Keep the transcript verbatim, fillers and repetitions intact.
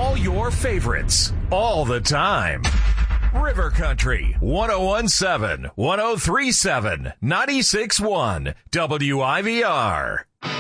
All your favorites, all the time. River Country, one oh one seven, one oh three seven, ninety-six point one, W I V R.